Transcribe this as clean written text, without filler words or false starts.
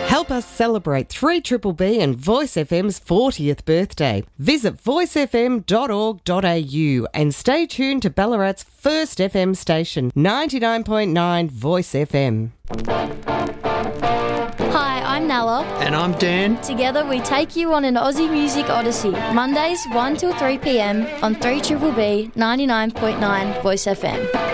Help us celebrate 3BBB and Voice FM's 40th birthday. Visit voicefm.org.au and stay tuned to Ballarat's first FM station, 99.9 Voice FM. Hi, I'm Nala. And I'm Dan. Together we take you on an Aussie Music Odyssey, Mondays 1 till 3 p.m. on 3BBB 99.9 Voice FM.